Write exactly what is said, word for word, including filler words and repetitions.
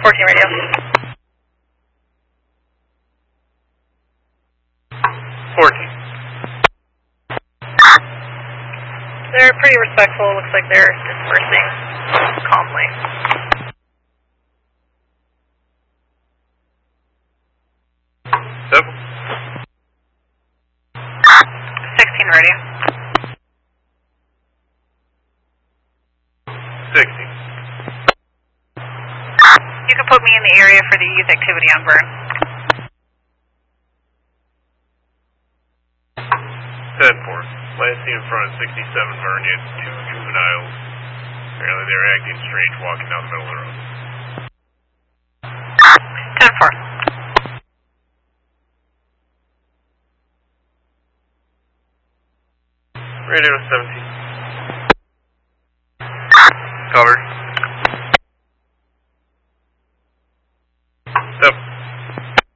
fourteen radio. fourteen. They're pretty respectful. Looks like they're dispersing calmly. Seven. sixteen radio. sixty. You can put me in the area for the youth activity on burn. ten four. Last seen in front of sixty-seven burn. You had two juveniles. Apparently they were acting strange walking down the middle of the road. ten four. Radio seventeen.